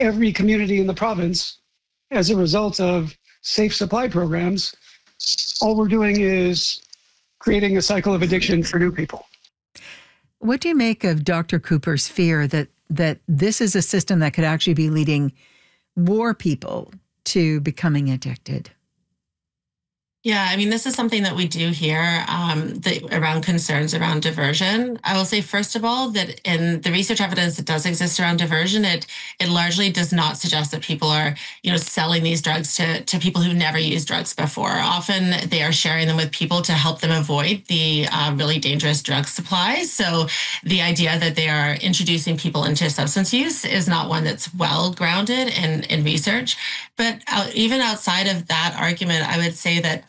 every community in the province as a result of safe supply programs, all we're doing is creating a cycle of addiction for new people. What do you make of Dr. Cooper's fear that this is a system that could actually be leading more people to becoming addicted? Yeah, I mean, this is something that we do hear around concerns around diversion. I will say, first of all, that in the research evidence that does exist around diversion, it largely does not suggest that people are, selling these drugs to people who never used drugs before. Often they are sharing them with people to help them avoid the really dangerous drug supply. So the idea that they are introducing people into substance use is not one that's well grounded in research. But even outside of that argument, I would say that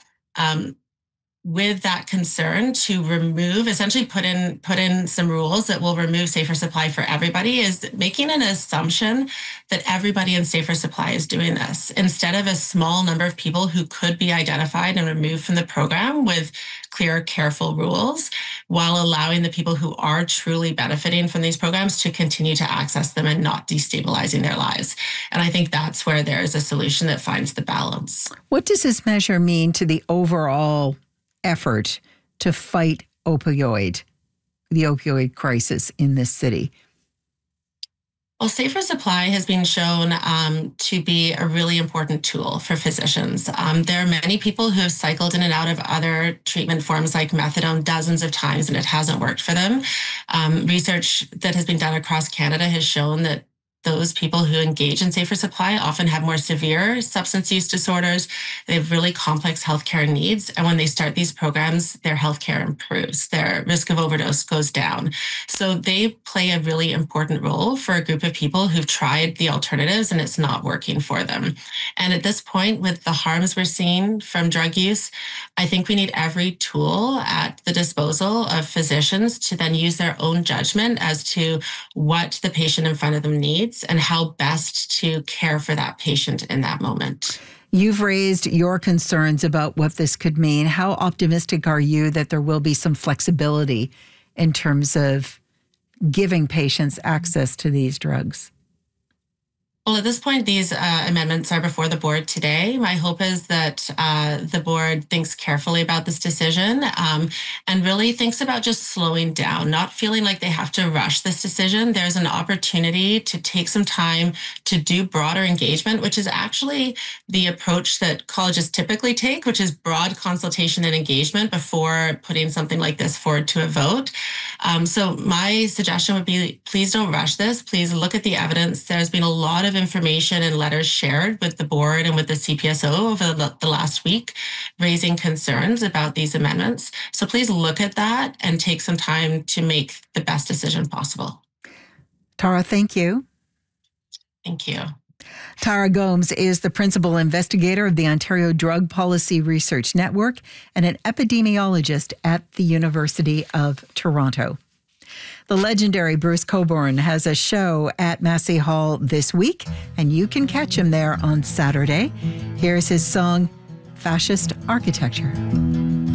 with that concern to remove, essentially put in some rules that will remove safer supply for everybody is making an assumption that everybody in safer supply is doing this instead of a small number of people who could be identified and removed from the program with clear, careful rules, while allowing the people who are truly benefiting from these programs to continue to access them and not destabilizing their lives. And I think that's where there is a solution that finds the balance. What does this measure mean to the overall effort to fight the opioid crisis in this city? Well, safer supply has been shown to be a really important tool for physicians. There are many people who have cycled in and out of other treatment forms like methadone dozens of times, and it hasn't worked for them. Research that has been done across Canada has shown that those people who engage in safer supply often have more severe substance use disorders. They have really complex healthcare needs. And when they start these programs, their healthcare improves. Their risk of overdose goes down. So they play a really important role for a group of people who've tried the alternatives and it's not working for them. And at this point, with the harms we're seeing from drug use, I think we need every tool at the disposal of physicians to then use their own judgment as to what the patient in front of them needs and how best to care for that patient in that moment. You've raised your concerns about what this could mean. How optimistic are you that there will be some flexibility in terms of giving patients access to these drugs? Well, at this point, these amendments are before the board today. My hope is that the board thinks carefully about this decision and really thinks about just slowing down, not feeling like they have to rush this decision. There's an opportunity to take some time to do broader engagement, which is actually the approach that colleges typically take, which is broad consultation and engagement before putting something like this forward to a vote. So my suggestion would be, please don't rush this. Please look at the evidence. There's been a lot of information and letters shared with the board and with the CPSO over the last week, raising concerns about these amendments. So please look at that and take some time to make the best decision possible. Tara, thank you. Thank you. Tara Gomes is the principal investigator of the Ontario Drug Policy Research Network and an epidemiologist at the University of Toronto. The legendary Bruce Cockburn has a show at Massey Hall this week, and you can catch him there on Saturday. Here's his song, Fascist Architecture.